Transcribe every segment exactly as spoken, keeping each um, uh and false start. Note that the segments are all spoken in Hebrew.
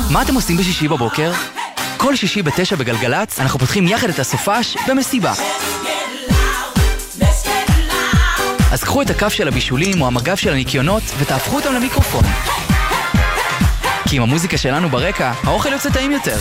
מה אתם עושים בשישי בבוקר? כל שישי בתשע בגלגלץ אנחנו פותחים יחד את הסופש במסיבה. אז קחו את הכף של הבישולים או המגב של הניקיונות ותהפכו אותם למיקרופון. כי עם המוזיקה שלנו ברקע, האוכל יוצא טעים יותר.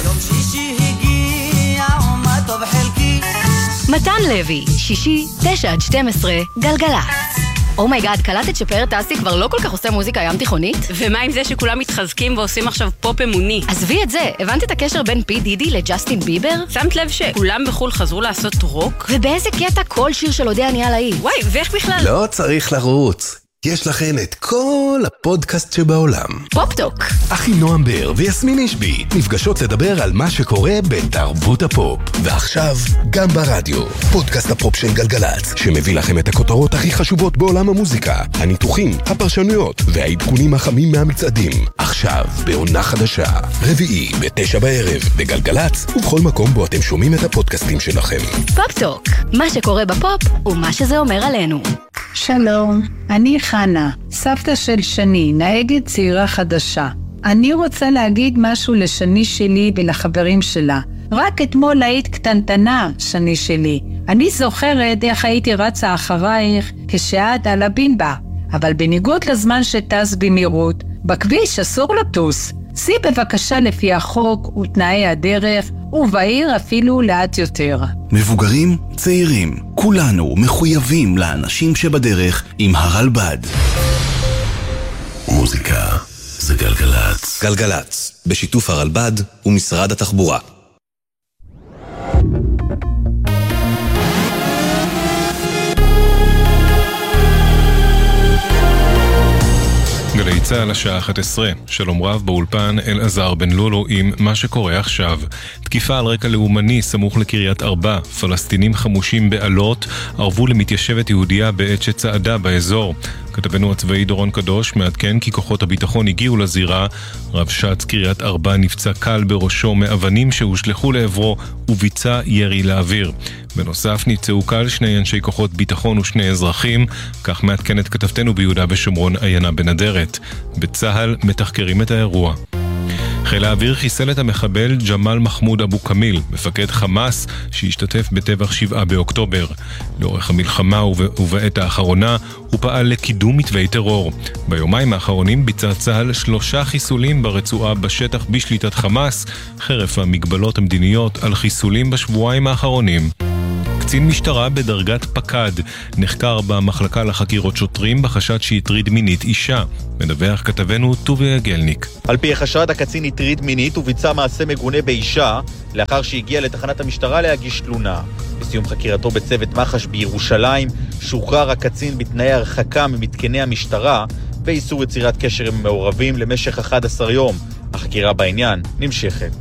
מתן לוי, שישי, תשע עד שתים עשרה, גלגלץ. אומייגאד, קלטת שפאר טסי כבר לא כל כך עושה מוזיקה ים תיכונית? ומה עם זה שכולם מתחזקים ועושים עכשיו פופ אמוני? עזבי את זה, הבנת את הקשר בין פי דידי לג'סטין ביבר? שמת לב שכולם בחול חזרו לעשות רוק? ובאיזה קטע כל שיר של אודה נהיה להיט? וואי, ואיך בכלל? לא צריך לרוץ. יש לכם את כל הפודקאסט שבעולם. פופטוק. אחי נועם בר ויסמין אישבי נפגשות לדבר על מה שקורה בתרבות הפופ. ועכשיו גם ברדיו, פודקאסט הפופ של גלגלץ, שמביא לכם את הכותרות הכי חשובות בעולם המוזיקה, הניתוחים, הפרשנויות והעדכונים החמים מהמצעדים. עכשיו בעונה חדשה, רביעי בתשע בערב בגלגלץ, ובכל מקום בו אתם שומעים את הפודקאסטים שלכם. פופטוק, מה שקורה בפופ ומה שזה אומר עלינו. שלום, אני חנה, סבתא של שני, נהגת צעירה חדשה. אני רוצה להגיד משהו לשני שלי ולחברים שלה. רק אתמול היית קטנטנה, שני שלי. אני זוכרת איך הייתי רצה אחרייך כשאת על הבינבה. אבל בניגוד לזמן שטס במהירות, בכביש אסור לטוס. סי בבקשה לפי החוק ותנאי הדרך, ובעיר אפילו לאט יותר. מבוגרים, צעירים, כולנו מחויבים לאנשים שבדרך עם הרלב"ד. מוזיקה זה גלגלץ. גלגלץ, בשיתוף הרלב"ד ומשרד התחבורה. גלי צהל השעה אחת עשרה, שלום רב באולפן אלעזר בן לולו עם מה שקורה עכשיו. תקיפה על רקע לאומני סמוך לקריית ארבע, פלסטינים חמושים בעלות ערבו למתיישבת יהודיה בעת שצעדה באזור. כתבנו הצבאי דורון קדוש מעדכן כי כוחות הביטחון הגיעו לזירה. רב שץ קריית ארבע נפצע קל בראשו מאבנים שהושלחו לעברו וביצע ירי לאוויר. בנוסף נפצעו קל שני אנשי כוחות ביטחון ושני אזרחים, כך מעדכנת כתבתנו ביהודה ושומרון עיינה בנדרת. בצהל מתחקרים את האירוע. חיל האוויר חיסל את המחבל ג'מאל מחמוד אבו כמיל, מפקד חמאס שהשתתף בטבח שבעה באוקטובר. לאורך המלחמה ובעת האחרונה הוא פעל לקידום מתווי טרור. ביומיים האחרונים ביצע צה"ל שלושה חיסולים ברצועה בשטח בשליטת חמאס, חרף המגבלות המדיניות על חיסולים בשבועיים האחרונים. קצין משטרה בדרגת פקד נחקר במחלקה לחקירות שוטרים בחשד שהטריד מינית אישה. מדווח כתבנו טוביה גלניק. על פי החשד, הקצין הטריד מינית וביצע מעשה מגונה באישה לאחר שהגיע לתחנת המשטרה להגיש תלונה. בסיום חקירתו בצוות מח"ש בירושלים שוחרר הקצין בתנאי הרחקה ממתקני המשטרה ואיסור יצירת קשר עם מעורבים למשך אחד עשר יום. החקירה בעניין נמשכת.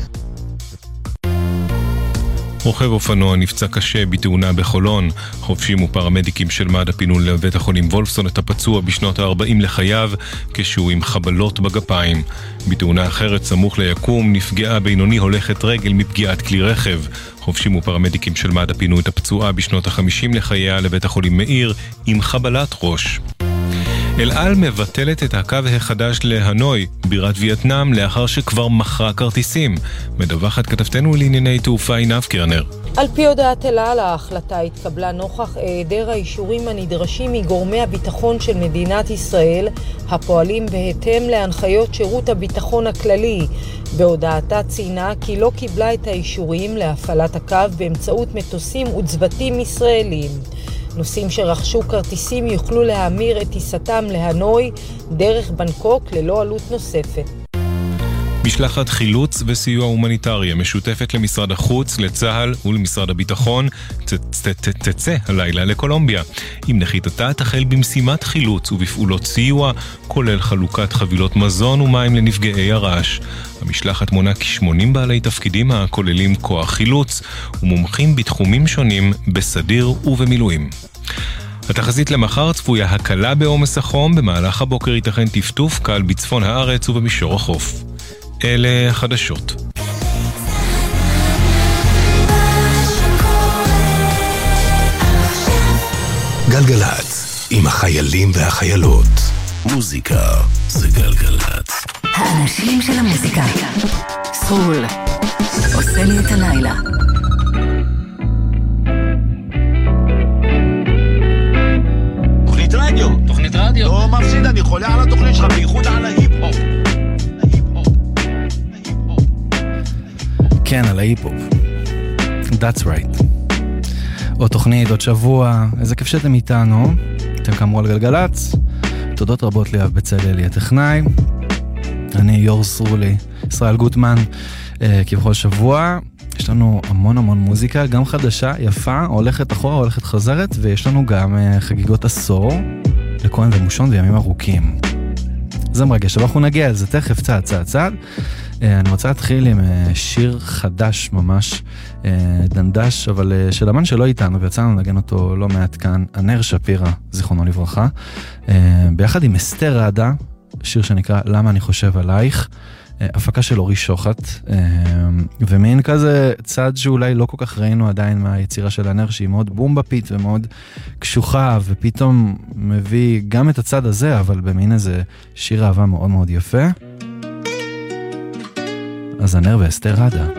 רוכב אופנוע נפצע קשה בתאונה בחולון. חובשים ופרמדיקים של מד"א פינו לבית החולים וולפסון את הפצוע בשנות ה-ארבעים לחייו כשהוא עם חבלות בגפיים. בתאונה אחרת סמוך ליקום נפגעה בינוני הולכת רגל מפגיעת כלי רכב. חובשים ופרמדיקים של מד"א פינו את הפצועה בשנות ה-חמישים לחייה לבית החולים מאיר עם חבלת ראש. אל על מבטלת את הקו החדש להנוי, בירת וייטנאם, לאחר שכבר מכרה כרטיסים. מדווחת כתבתנו לענייני תעופה עינב קרנר. על פי הודעת אל על, ההחלטה התקבלה נוכח היעדר האישורים הנדרשים מגורמי הביטחון של מדינת ישראל, הפועלים בהתאם להנחיות שירות הביטחון הכללי. בהודעתה ציינה כי לא קיבלה את האישורים להפעלת הקו באמצעות מטוסים וצוותים ישראלים. נוסעים שרכשו כרטיסים יוכלו להמיר את טיסתם להנוי דרך בנקוק ללא עלות נוספת. משלחת חילוץ וסיוע הומניטרי המשותפת למשרד החוץ, לצה"ל ולמשרד הביטחון תצא הלילה לקולומביה. עם נחיתתה תחל במשימת חילוץ ובפעולות סיוע, כולל חלוקת חבילות מזון ומים לנפגעי הרעש. המשלחת מונה כ-שמונים בעלי תפקידים הכוללים כוח חילוץ ומומחים בתחומים שונים בסדיר ובמילואים. התחזית למחר צפויה הקלה בעומס החום, במהלך הבוקר ייתכן טפטוף קל בצפון הארץ ובמישור החוף. אלה החדשות. גלגלץ, עם החיילים והחיילות. מוזיקה זה גלגלץ. האנשים של המוזיקה. סרול, עושה לי את הלילה. תוכנית רדיו. תוכנית רדיו. לא מפסיד, אני חולה על התוכנית שלך, בייחוד על ההיפ-הופ. כן, על ההיפ-הופ. That's right. עוד תוכנית, עוד שבוע, איזה כיף שאתם איתנו. אתם כאמרו על גלגלץ. תודות רבות ליאב בצלאלי הטכנאי. אני יור סרולי, ישראל גוטמן, אה, כבכל שבוע. יש לנו המון המון מוזיקה, גם חדשה, יפה, הולכת אחורה, הולכת חוזרת, ויש לנו גם אה, חגיגות עשור לכהן ומושון וימים ארוכים. זה מרגש, אבל אנחנו נגיע על זה תכף, צעד צעד צעד. אה, אני רוצה להתחיל עם אה, שיר חדש ממש, אה, דנדש, אבל אה, של אמן שלא איתנו, ויצאנו לנגן אותו לא מעט כאן, ענר שפירא, זיכרונו לברכה, אה, ביחד עם אסתר ראדה, שיר שנקרא למה אני חושב עלייך, הפקה של אורי שוחט, ומין כזה צד שאולי לא כל כך ראינו עדיין מהיצירה של ענר, שהיא מאוד בומבפית ומאוד קשוחה, ופתאום מביא גם את הצד הזה, אבל במין איזה שיר אהבה מאוד מאוד יפה. אז ענר ואסתר ראדה.